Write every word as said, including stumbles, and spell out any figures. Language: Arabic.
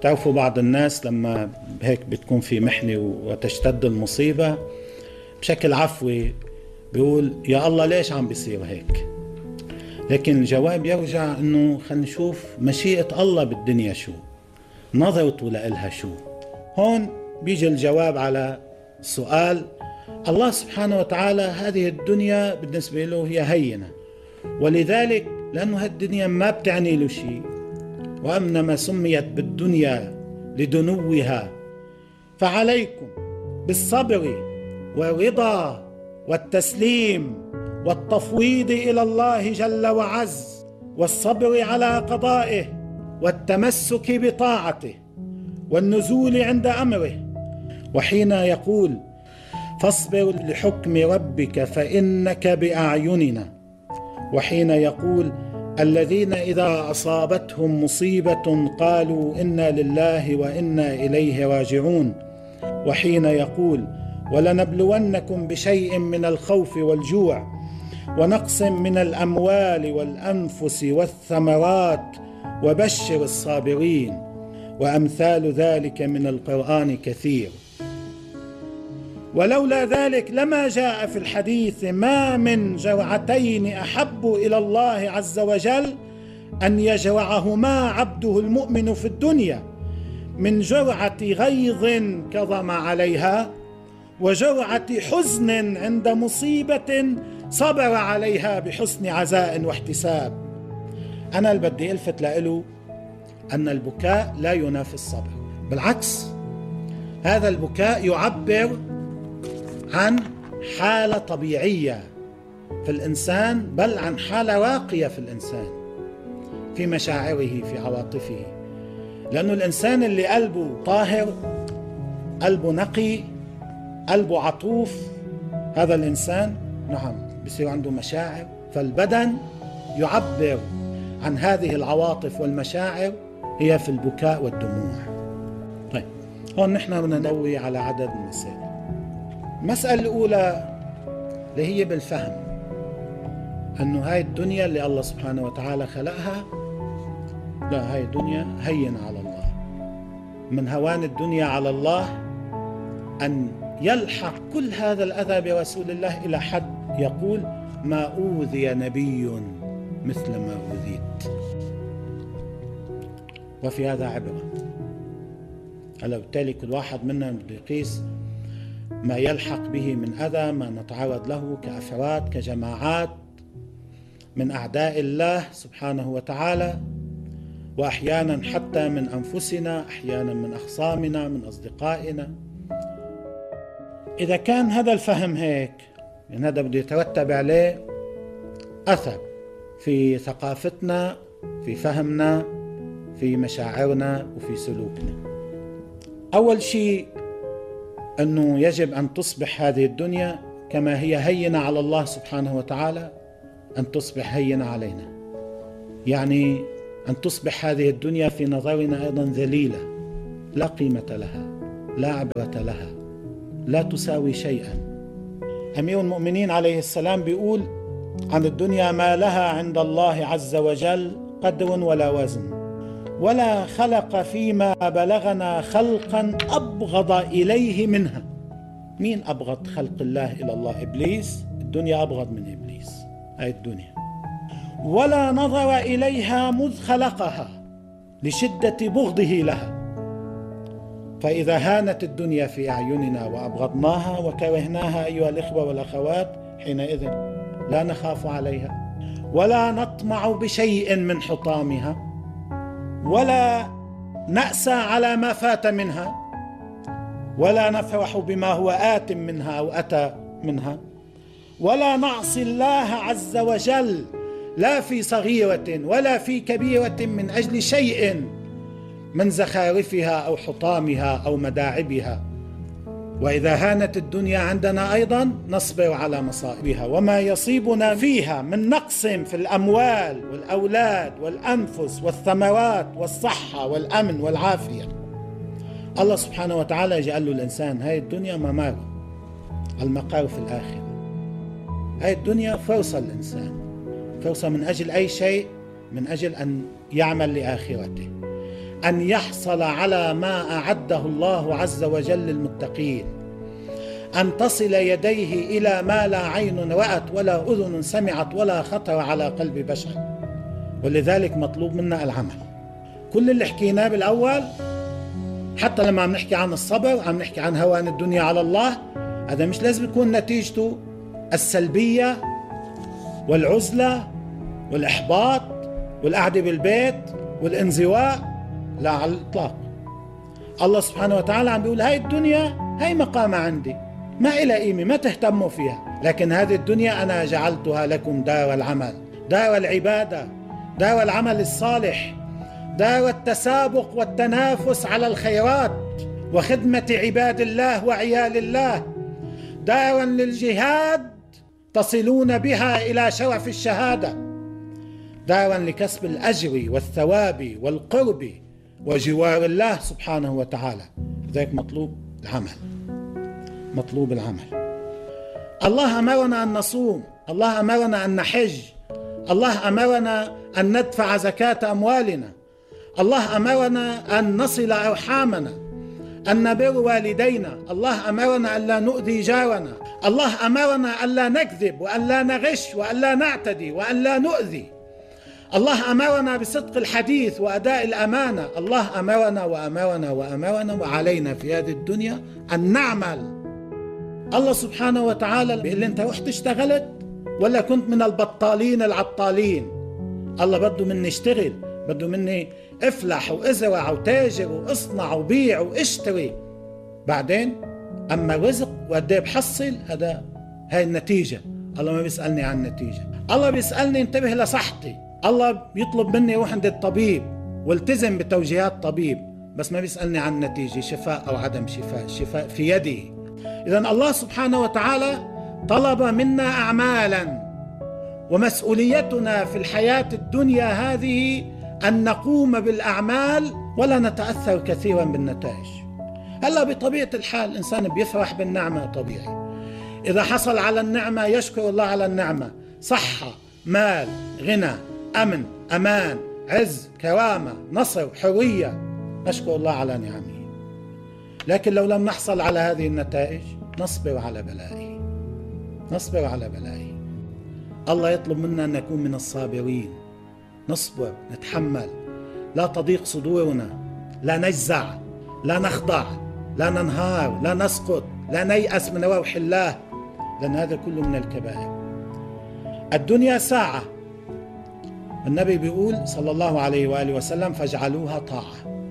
تعرفوا بعض الناس لما هيك بتكون في محنة وتشتد المصيبة بشكل عفوي بيقول يا الله ليش عم بيصير هيك؟ لكن الجواب يرجع انه خلينا نشوف مشيئة الله بالدنيا شو، نظرته لإلها شو. هون بيجي الجواب على سؤال الله سبحانه وتعالى. هذه الدنيا بالنسبة له هي هينة، ولذلك لأنه هالدنيا ما بتعني له شيء، وإنما سميت بالدنيا لدنوها، فعليكم بالصبر والرضا والتسليم والتفويض إلى الله جل وعز، والصبر على قضائه، والتمسك بطاعته، والنزول عند أمره. وحين يقول فاصبر لحكم ربك فإنك بأعيننا، وحين يقول الذين إذا أصابتهم مصيبة قالوا إنا لله وإنا إليه راجعون، وحين يقول ولنبلونكم بشيء من الخوف والجوع ونقص من الأموال والأنفس والثمرات وبشر الصابرين، وأمثال ذلك من القرآن كثير. ولولا ذلك لما جاء في الحديث ما من جرعتين أحب إلى الله عز وجل أن يجرعهما عبده المؤمن في الدنيا من جرعة غيظ كظم عليها، وجرعة حزن عند مصيبة صبر عليها بحسن عزاء واحتساب. أنا اللي بدي ألفت له أن البكاء لا ينافي الصبر، بالعكس هذا البكاء يعبر عن حالة طبيعية في الإنسان، بل عن حالة راقية في الإنسان في مشاعره في عواطفه. لأنه الإنسان اللي قلبه طاهر، قلبه نقي، قلبه عطوف، هذا الإنسان نعم بيصير عنده مشاعر، فالبدن يعبر عن هذه العواطف والمشاعر هي في البكاء والدموع. طيب هون نحن بدنا نضوي على عدد مسائل. المسألة الأولى اللي هي بالفهم أنه هاي الدنيا اللي الله سبحانه وتعالى خلقها، لا هاي الدنيا هينة على الله. من هوان الدنيا على الله أن يلحق كل هذا الأذى برسول الله إلى حد يقول ما أوذي نبي مثل ما أوذيت. وفي هذا عبرة. هلا بالتالي كل واحد منا بده يقيس ما يلحق به من أذى، ما نتعرض له كأفراد كجماعات من أعداء الله سبحانه وتعالى، وأحيانا حتى من أنفسنا، أحيانا من أخصامنا، من أصدقائنا. إذا كان هذا الفهم هيك، يعني هذا بده يترتب عليه أثر في ثقافتنا، في فهمنا، في مشاعرنا، وفي سلوكنا. أول شيء أنه يجب أن تصبح هذه الدنيا كما هي هينة على الله سبحانه وتعالى أن تصبح هينة علينا، يعني أن تصبح هذه الدنيا في نظرنا أيضا ذليلة، لا قيمة لها، لا عبرة لها، لا تساوي شيئا. أمير المؤمنين عليه السلام بيقول عن الدنيا ما لها عند الله عز وجل قدر ولا وزن، ولا خلق فيما بلغنا خلقا أبغض إليه منها. مين أبغض خلق الله إلى الله؟ إبليس. الدنيا أبغض من إبليس هاي الدنيا. ولا نظر إليها مذ خلقها لشدة بغضه لها. فإذا هانت الدنيا في أعيننا وأبغضناها وكرهناها أيها الإخوة والأخوات، حينئذ لا نخاف عليها ولا نطمع بشيء من حطامها، ولا نأسى على ما فات منها، ولا نفرح بما هو آت منها أو أتى منها، ولا نعصي الله عز وجل لا في صغيرة ولا في كبيرة من أجل شيء من زخارفها أو حطامها أو مداعبها. وإذا هانت الدنيا عندنا أيضا نصبر على مصائبها وما يصيبنا فيها من نقص في الأموال والأولاد والأنفس والثمرات والصحة والأمن والعافية. الله سبحانه وتعالى يجعل له الإنسان هاي الدنيا ممارة، المقار في الآخرة. هاي الدنيا فرصة للإنسان، فرصة من أجل أي شيء، من أجل أن يعمل لآخرته. أن يحصل على ما أعده الله عز وجل للمتقين، أن تصل يديه إلى ما لا عين رأت ولا أذن سمعت ولا خطر على قلب بشر. ولذلك مطلوب منا العمل. كل اللي حكيناه بالأول، حتى لما عم نحكي عن الصبر عم نحكي عن هوان الدنيا على الله، هذا مش لازم يكون نتيجته السلبية والعزلة والإحباط والقعدة بالبيت والانزواء، لا على الإطلاق. الله سبحانه وتعالى عم بيقول هاي الدنيا هاي مقامة عندي، ما إلى قيمة، ما تهتموا فيها، لكن هذه الدنيا أنا جعلتها لكم دار العمل، دار العبادة، دار العمل الصالح، دار التسابق والتنافس على الخيرات وخدمة عباد الله وعيال الله، دارا للجهاد تصلون بها إلى شرف الشهادة، دارا لكسب الأجر والثواب والقرب وجوار الله سبحانه وتعالى. لذلك مطلوب العمل، مطلوب العمل. الله أمرنا أن نصوم، الله أمرنا أن نحج، الله أمرنا أن ندفع زكاة أموالنا، الله أمرنا أن نصل أرحامنا، أن نبر والدينا، الله أمرنا أن لا نؤذي جارنا، الله أمرنا أن لا نكذب وأن لا نغش وأن لا نعتدي وأن لا نؤذي، الله أمرنا بصدق الحديث وأداء الأمانة، الله أمرنا وأمرنا وأمرنا وعلينا في هذه الدنيا أن نعمل. الله سبحانه وتعالى بيقول لي أنت رحت اشتغلت ولا كنت من البطالين العطالين؟ الله بده مني اشتغل، بده مني افلح وازرع وتاجر واصنع وبيع واشتري. بعدين اما الرزق وقد ايه بحصل، هذا هاي النتيجه. الله ما بيسالني عن النتيجه، الله بيسالني انتبه لصحتي، الله بيطلب مني روح عند الطبيب والتزم بتوجيهات الطبيب، بس ما بيسالني عن النتيجه، شفاء او عدم شفاء، الشفاء في يدي. اذا الله سبحانه وتعالى طلب منا اعمالا، ومسؤوليتنا في الحياه الدنيا هذه أن نقوم بالأعمال ولا نتأثر كثيرا بالنتائج. هلا بطبيعة الحال الإنسان بيفرح بالنعمة طبيعي، إذا حصل على النعمة يشكر الله على النعمة، صحة، مال، غنى، أمن، أمان، عز، كرامة، نصر، حرية، نشكر الله على نعمه. لكن لو لم نحصل على هذه النتائج نصبر على بلائه، نصبر على بلائه. الله يطلب منا أن نكون من الصابرين، نصبر، نتحمل، لا تضيق صدورنا، لا نجزع، لا نخضع، لا ننهار، لا نسقط، لا نيأس من روح الله، لأن هذا كله من الكبائر. الدنيا ساعة، النبي بيقول صلى الله عليه وآله وسلم فاجعلوها طاعة.